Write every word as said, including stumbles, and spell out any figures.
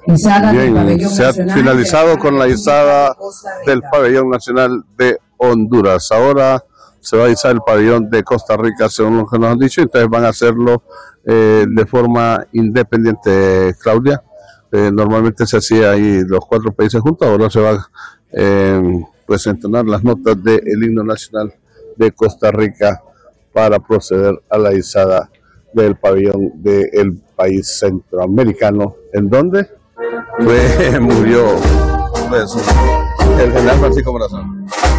Bien, se ha finalizado con la izada del pabellón nacional de Honduras. Ahora se va a izar el pabellón de Costa Rica, según lo que nos han dicho, entonces van a hacerlo eh, de forma independiente, Claudia. Eh, normalmente se hacía ahí los cuatro países juntos, ahora se va a eh, pues entonar las notas del himno nacional de Costa Rica para proceder a la izada del pabellón del país centroamericano. ¿En dónde? Fue, murió pues, el general Francisco Morazán.